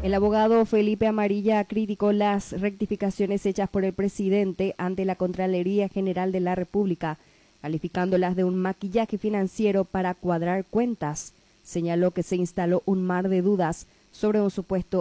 El abogado Felipe Amarilla criticó las rectificaciones hechas por el presidente ante la Contraloría General de la República, calificándolas de un maquillaje financiero para cuadrar cuentas. Señaló que se instaló un mar de dudas sobre un supuesto